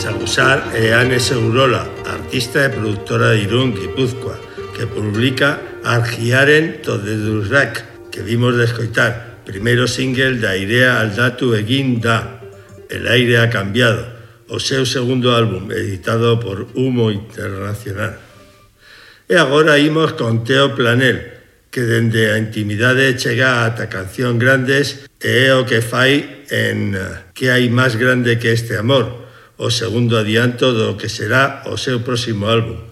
Sagusar é Ane Segurola, artista e produtora de Irún, Guipúzcoa, que publica Argiaren Todedurrak, que vimos de escoitar, primeiro single da Irea Aldatu Egin Da, El aire ha cambiado, o seu segundo álbum, editado por Humo Internacional. E agora imos con Teo Planel, que dende a intimidade chega ata canción Grandes e é o que fai en Que hai máis grande que este amor, o segundo adianto do que será o seu próximo álbum.